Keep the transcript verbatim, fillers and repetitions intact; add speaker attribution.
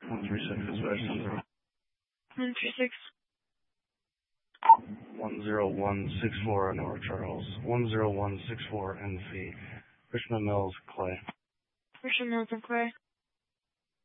Speaker 1: one three six is Vashon zero.
Speaker 2: one three six.
Speaker 1: one zero one six four North Charles. one zero one six four N C. Richmond Mills, Clay.
Speaker 2: Richmond Mills and Clay.